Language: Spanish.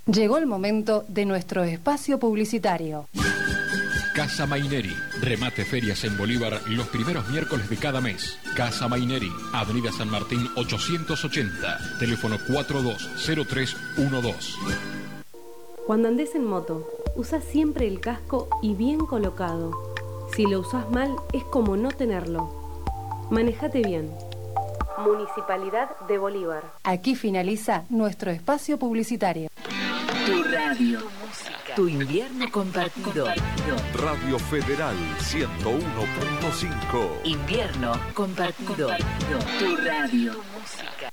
Llegó el momento de nuestro espacio publicitario. Casa Maineri. Remate ferias en Bolívar los primeros miércoles de cada mes. Casa Maineri, Avenida San Martín 880. Teléfono 420312. Cuando andes en moto, usa siempre el casco y bien colocado. Si lo usas mal, es como no tenerlo. Manejate bien. Municipalidad de Bolívar. Aquí finaliza nuestro espacio publicitario. Tu radio, tu invierno compartido. Radio Federal 101.5. Invierno compartido. Tu radio, música.